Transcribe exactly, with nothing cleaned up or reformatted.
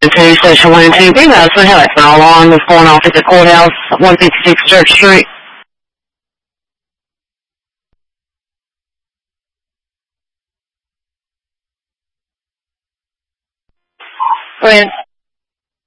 Police Station Lansing. Hey, that's what hell, an alarm was going off at the courthouse, one fifty-six Church Street. Go ahead.